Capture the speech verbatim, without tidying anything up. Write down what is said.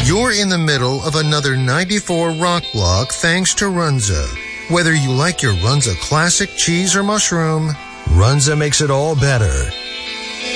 You're in the middle of another ninety-four rock block thanks to Runza. Whether you like your Runza classic cheese or mushroom, Runza makes it all better.